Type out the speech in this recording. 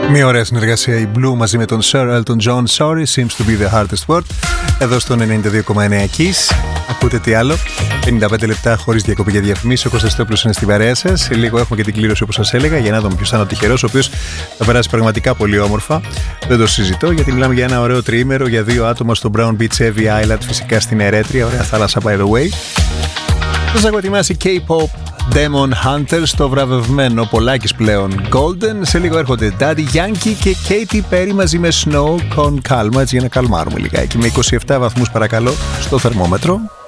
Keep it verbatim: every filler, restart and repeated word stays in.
Μια ωραία συνεργασία η Blue μαζί με τον Sir Elton John. Sorry seems to be the hardest word. Εδώ στο ενενήντα δύο κόμμα εννέα Kiss. Ακούτε τι άλλο. πενήντα πέντε λεπτά χωρίς διακοπή για διαφημίσεις. Ο Κώστας Στόπουλος είναι στη παρέα σας. Σε λίγο έχουμε και την κλήρωση όπως σας έλεγα για να δούμε ποιος θα είναι ο τυχερός, ο οποίος θα περάσει πραγματικά πολύ όμορφα. Δεν το συζητώ γιατί μιλάμε για ένα ωραίο τριήμερο για δύο άτομα στο Brown Beach Heavy Island, φυσικά στην Ερέτρια. Ωραία θάλασσα, by the way. Σας έχω ετοιμάσει K-pop Demon Hunters, το βραβευμένο Πολάκης πλέον Golden. Σε λίγο έρχονται Daddy Yankee και Katy Perry μαζί με Snow Con Calma, έτσι για να καλμάρουμε λιγάκι. Με είκοσι επτά βαθμούς παρακαλώ στο θερμόμετρο.